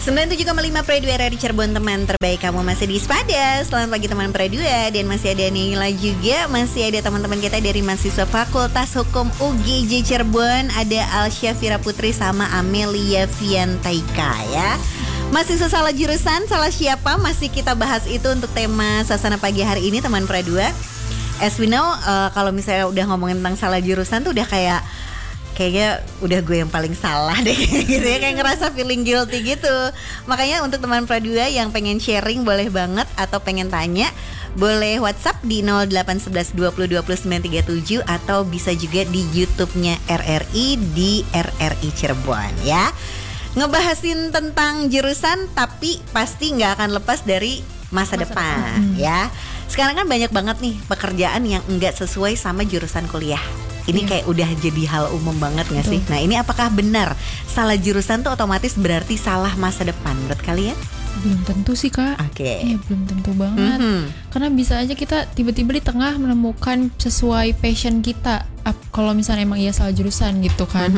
97,5 Pro 2 Radio Cirebon, teman terbaik kamu masih di Spada. Selamat pagi teman Pro 2. Dan masih ada Nila juga. Masih ada teman-teman kita dari mahasiswa Fakultas Hukum UGJ Cirebon. Ada Alsyafira Putri sama Amelia Viantaika ya. Masih salah jurusan, salah siapa, masih kita bahas itu untuk tema Sasana pagi hari ini teman Pro 2. As we know, kalau misalnya udah ngomongin tentang salah jurusan tuh udah kayaknya udah gue yang paling salah deh gitu ya, kayak ngerasa feeling guilty gitu. Makanya untuk teman Pradua yang pengen sharing boleh banget, atau pengen tanya boleh WhatsApp di 0811 20 20 937 atau bisa juga di YouTube-nya RRI di RRI Cirebon ya. Ngebahasin tentang jurusan tapi pasti nggak akan lepas dari masa depan ya. Sekarang kan banyak banget nih pekerjaan yang nggak sesuai sama jurusan kuliah. Ini kayak udah jadi hal umum banget gak sih? Nah ini apakah benar salah jurusan tuh otomatis berarti salah masa depan menurut kalian? Belum tentu sih Kak. Oke. Iya belum tentu banget. Karena bisa aja kita tiba-tiba di tengah menemukan sesuai passion kita. Kalau misalnya emang iya salah jurusan gitu kan.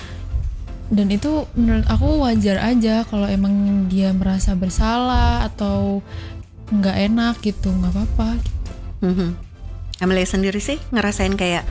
Dan itu menurut aku wajar aja kalau emang dia merasa bersalah atau nggak enak gitu, nggak apa-apa. Gitu. Amelia sendiri sih ngerasain kayak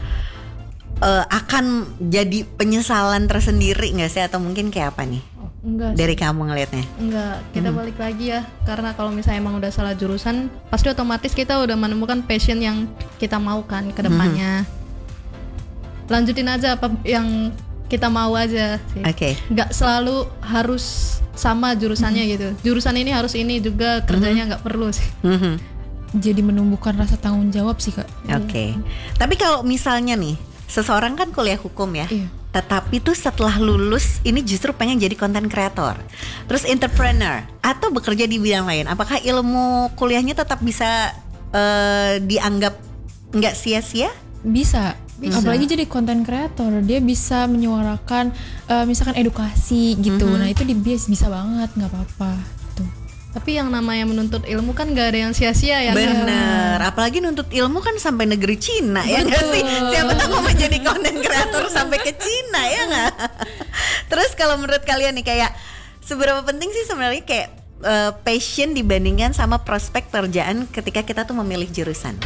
akan jadi penyesalan tersendiri nggak sih, atau mungkin kayak apa nih? Enggak sih. Dari kamu ngelihatnya? Enggak, kita balik lagi ya. Karena kalau misalnya emang udah salah jurusan, pasti otomatis kita udah menemukan passion yang kita mau kan ke depannya. Lanjutin aja apa yang kita mau aja sih. Oke. Nggak selalu harus sama jurusannya gitu. Jurusan ini harus ini juga, kerjanya nggak perlu sih. Jadi menumbuhkan rasa tanggung jawab sih Kak. Oke. Tapi kalau misalnya nih, seseorang kan kuliah hukum ya, tetapi tuh setelah lulus ini justru pengen jadi content creator, terus entrepreneur atau bekerja di bidang lain. Apakah ilmu kuliahnya tetap bisa dianggap nggak sia-sia? Bisa. Apalagi jadi content creator, dia bisa menyuarakan misalkan edukasi gitu. Nah itu bisa banget, nggak apa-apa. Tuh. Tapi yang namanya menuntut ilmu kan gak ada yang sia-sia ya. Bener, apalagi nuntut ilmu kan sampai negeri Cina ya nggak sih? Siapa tahu mau menjadi content creator sampai ke Cina ya nggak? Terus kalau menurut kalian nih kayak seberapa penting sih sebenarnya kayak passion dibandingkan sama prospek pekerjaan ketika kita tuh memilih jurusan?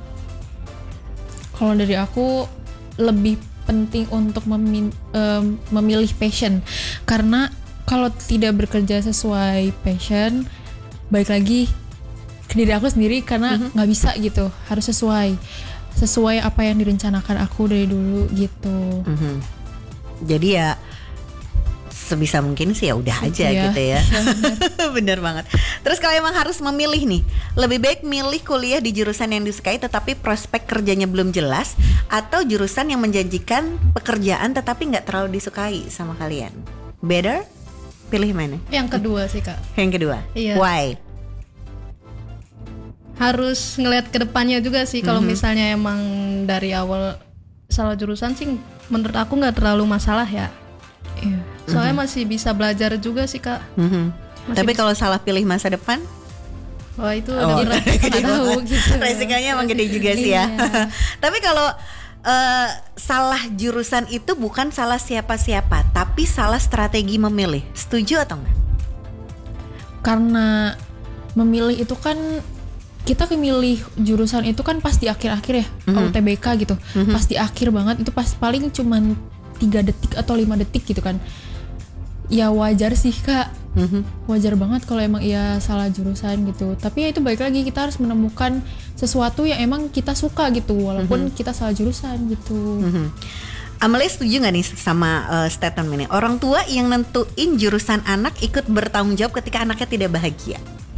Kalau dari aku lebih penting untuk memilih passion, karena kalau tidak bekerja sesuai passion, balik lagi ke diri aku sendiri karena nggak bisa gitu, harus sesuai apa yang direncanakan aku dari dulu gitu. Jadi ya sebisa mungkin sih ya udah aja gitu ya. Bener banget. Terus kalau emang harus memilih nih, lebih baik milih kuliah di jurusan yang disukai tetapi prospek kerjanya belum jelas, atau jurusan yang menjanjikan pekerjaan tetapi nggak terlalu disukai sama kalian? Better? Pilih mana? Yang kedua sih Kak. Yang kedua? Iya. Why? Harus ngelihat ke depannya juga sih. Kalau misalnya emang dari awal salah jurusan sih menurut aku nggak terlalu masalah ya. Soalnya masih bisa belajar juga sih Kak. Tapi kalau salah pilih masa depan? Wah itu udah berat. Nggak tahu gitu. Resikonya emang gede juga sih ya. Tapi kalau salah jurusan itu bukan salah siapa-siapa, tapi salah strategi memilih. Setuju atau enggak? Karena memilih itu kan, kita memilih jurusan itu kan pas di akhir-akhir ya, UTBK gitu. Pas di akhir banget, itu pas paling cuman 3 detik atau 5 detik gitu kan. Ya wajar sih Kak. Wajar banget kalau emang iya salah jurusan gitu. Tapi ya itu balik lagi, kita harus menemukan sesuatu yang emang kita suka gitu, walaupun kita salah jurusan gitu. Amelia setuju gak nih sama statement ini? Orang tua yang nentuin jurusan anak ikut bertanggung jawab ketika anaknya tidak bahagia.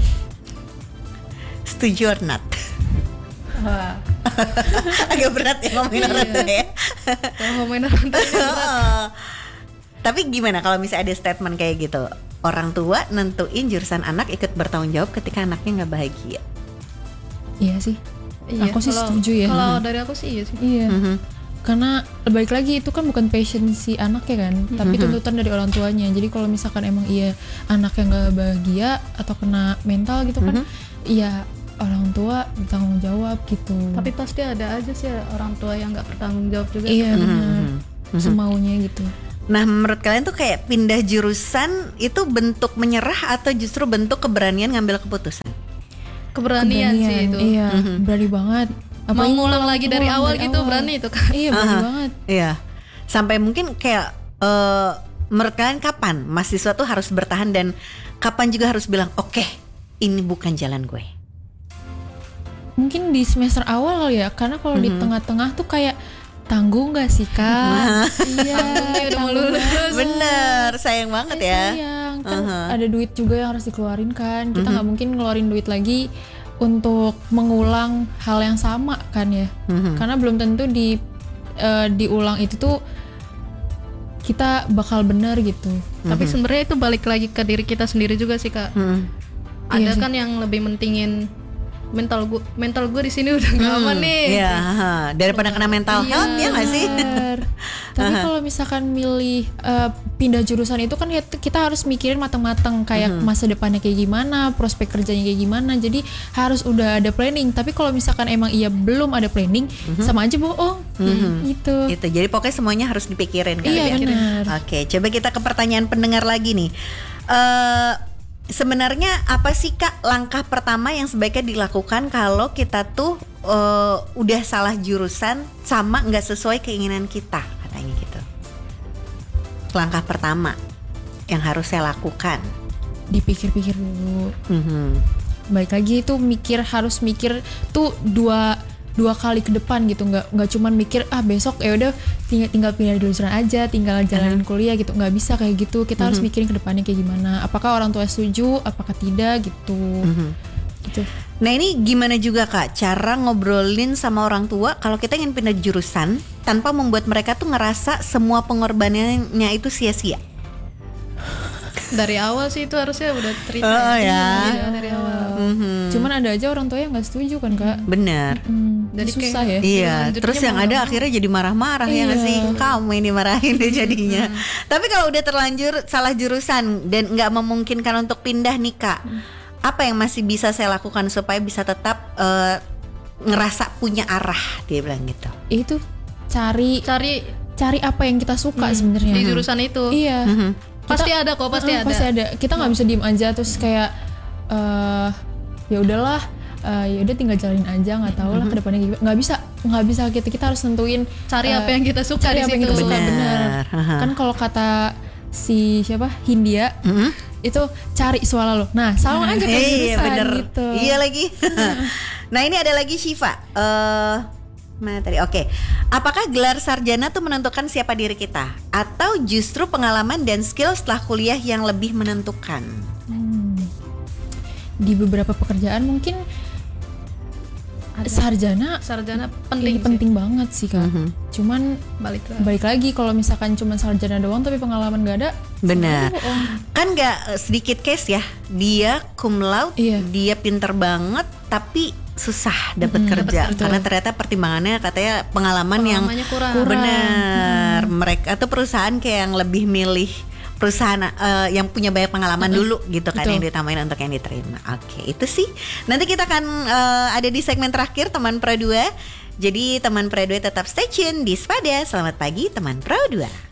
Setuju or not? Wah. Agak berat ya ngomongin orang tua ya. Kalau ngomongin orang tua berat. Tapi gimana kalau misalnya ada statement kayak gitu? Orang tua nentuin jurusan anak ikut bertanggung jawab ketika anaknya gak bahagia. Iya sih. Aku sih setuju ya. Kalau dari aku sih iya sih. Iya. Karena balik lagi itu kan bukan passion si anaknya kan, tapi tuntutan dari orang tuanya. Jadi kalau misalkan emang iya anaknya nggak bahagia atau kena mental gitu kan, iya orang tua bertanggung jawab gitu. Tapi pasti ada aja sih orang tua yang nggak bertanggung jawab juga. Iya benar. Semaunya gitu. Nah, menurut kalian tuh kayak pindah jurusan itu bentuk menyerah atau justru bentuk keberanian ngambil keputusan? Keberanian sih itu. Iya, berani banget. Mau ngulang lagi dari awal dari gitu awal. berani itu kan. Iya, berani banget. Iya. Sampai mungkin kayak menurut kalian kapan mahasiswa tuh harus bertahan dan kapan juga harus bilang oke, ini bukan jalan gue. Mungkin di semester awal kali ya, karena kalau di tengah-tengah tuh kayak tanggung gak sih Kak? Iya, udah mau lulus. Bener, sayang banget ya. Sayang, kan ada duit juga yang harus dikeluarin kan. Kita nggak mungkin ngeluarin duit lagi untuk mengulang hal yang sama kan ya. Karena belum tentu diulang itu tuh kita bakal bener gitu. Tapi sebenarnya itu balik lagi ke diri kita sendiri juga sih Kak. Ada Iya sih. kan yang lebih mentingin mental gue di sini udah gak aman nih. Iya, daripada kena mental health ya nggak sih? Bener. Tapi kalau misalkan milih pindah jurusan itu kan ya kita harus mikirin matang-matang kayak masa depannya kayak gimana, prospek kerjanya kayak gimana. Jadi harus udah ada planning. Tapi kalau misalkan emang belum ada planning, sama aja bohong. Gitu. Gitu. Jadi pokoknya semuanya harus dipikirin kali Iya, ya. benar. Oke, coba kita ke pertanyaan pendengar lagi nih. Sebenarnya apa sih Kak langkah pertama yang sebaiknya dilakukan kalau kita tuh udah salah jurusan sama nggak sesuai keinginan kita, katanya gitu. Langkah pertama yang harus saya lakukan. Dipikir-pikir dulu. Baik lagi itu harus mikir tuh dua kali ke depan gitu, nggak cuman mikir besok ya udah tinggal pindah jurusan aja, tinggal jalanin kuliah gitu, nggak bisa kayak gitu. Kita harus mikirin ke depannya kayak gimana, apakah orang tua setuju, apakah tidak gitu. Gitu. Nah ini gimana juga Kak cara ngobrolin sama orang tua kalau kita ingin pindah jurusan tanpa membuat mereka tuh ngerasa semua pengorbanannya itu sia-sia? Dari awal sih itu harusnya udah cerita. Oh ya. Iya, dari awal. Cuman ada aja orang tua yang nggak setuju kan Kak. Bener. Jadi susah ya. Iya, Lanjutnya terus yang mau ada nggak mau. akhirnya jadi marah-marah ya nggak Iya. sih? Kamu ini marahin deh jadinya. Tapi kalau udah terlanjur salah jurusan dan nggak memungkinkan untuk pindah nih Kak, apa yang masih bisa saya lakukan supaya bisa tetap ngerasa punya arah? Dia bilang gitu. Itu cari apa yang kita suka sebenarnya. Di jurusan itu. Iya. Pasti ada kok, pasti ada. Kita nggak bisa diem aja terus kayak ya udahlah, ya udah tinggal jalanin aja, nggak tahu lah kedepannya gimana. Nggak bisa gitu. Kita harus nentuin Cari apa yang kita suka cari di apa yang situ. kita suka, Benar. bener. Kan kalau kata si siapa Hindia itu cari suara lo. Nah sama aja kayak Iya jurusan bener. gitu. Iya lagi. Nah ini ada lagi Syifa. Mana tadi? Oke. Apakah gelar sarjana tuh menentukan siapa diri kita atau justru pengalaman dan skill setelah kuliah yang lebih menentukan? Di beberapa pekerjaan mungkin sarjana penting sih. penting banget sih Kak. Cuman Balik lagi kalau misalkan cuma sarjana doang tapi pengalaman gak ada. Benar. sama aja bohong. Kan gak sedikit case ya. Dia cum laude, Iya. dia pinter banget tapi susah dapat kerja karena ternyata pertimbangannya katanya Pengalamannya kurang. Benar. Mereka atau perusahaan kayak yang lebih milih perusahaan yang punya banyak pengalaman dulu gitu kan, Betul. yang ditamain untuk yang diterima. Oke, itu sih. Nanti kita akan ada di segmen terakhir teman Pro 2. Jadi teman Pro 2 tetap stay tune di Spada. Selamat pagi teman Pro 2.